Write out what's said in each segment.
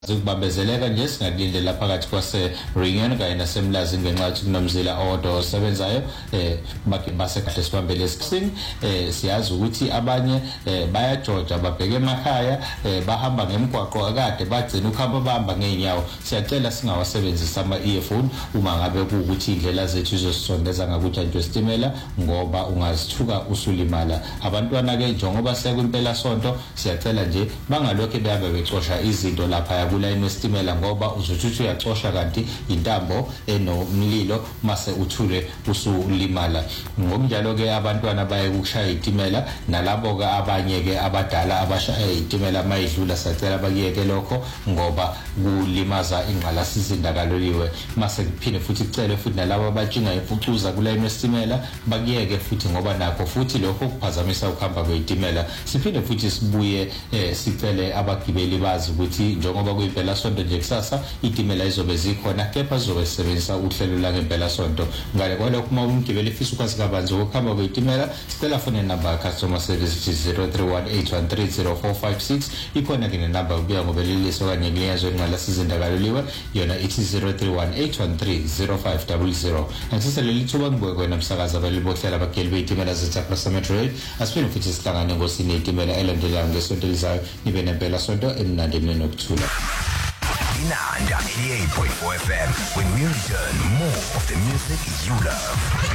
Zikubambezeleka nje singakulindela phakathi kwase Reunion kanye nasemlazi ngenxa yokuthi kunomzila owodwa osebenzayo base kahle sibambele sing siyazi ukuthi abanye bayajoja babheke emakhaya bahamba ngemigwaqo akade bagcina ukuhamba bahamba ngeenyawo siyacela singawasebenzisa ama-earphone uma ngabe kuukuthi indlela zethu izosondeza ngakujantshi wesitimela ngoba ungazithuka usulimala abantwana ke njengoba sekwimpela sonto siyacela nje bangalokho behambe becosha izinto lapha kulayini wesitimela ngoba uzothi uyacosha kanti intambo enomlilo mase uthule usulimala ngokunjalo ke abantwana baye ukushaya itimela nalabo ke abanye ke abadala abashaya itimela mayidlula sacela bakiyeke lokho ngoba kulimaza ingqalasizinda kaloliwe mase kuphinde futhi kucele futhi nalabo abajinga imfucuza kulayini wesitimela bakiyeke futhi ngoba nakho futhi lokho kuphazamisa ukuhamba kwezitimela siphinde futhi sibuye sicele abagibeli bazi ukuthi njengoba kuyimpela sonto nje kusasa itimela izobe zikhona kepha zizobe sisebenzisa uhlelo la ngempela sonto ngale kwalokho uma umgibeli efisa ukwazi kabanzi ukuhamba kwezitimela sicela phone number customer service 0318130456 ikhona ke nenamba ubuya ngobeleliso kanye ngiyazo ingqalasizinda kaloliwe yona ithi 0318130500 angiseleli thuba ngibuye kwena umsakazi abalibohlela abageli bezitimela zethu Metro Rail asiphinde futhi sihlangane ngosini itimela elandelayo ngesonto elizayo nibe nempela sonto emnandi nenokuthula Inanda 88.4 FM when we return more of the music you love.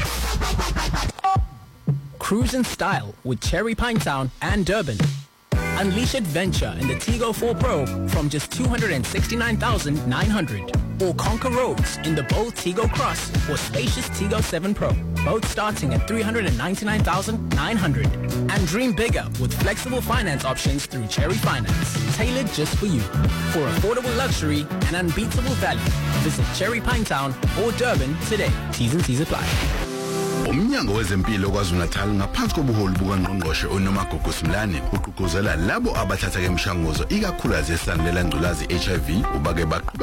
Cruise in style with Cherry Pinetown and Durban. Unleash adventure in the Tigo 4 Pro from just 269,900. Or conquer roads in the bold Tigo Cross or spacious Tigo 7 Pro, both starting at 399,900. And dream bigger with flexible finance options through Cherry Finance, tailored just for you. For affordable luxury and unbeatable value, visit Cherry Pinetown or Durban today. T's and C's apply. Umnyango wezempilo KwaZulu-Natal ngaphansi kobuholi bukaNgqongqoshe uNomagugu Simlane ugqugquzela labo abathatha imishanguzo ikakhulukazi yesandulela ngculazi HIV ubake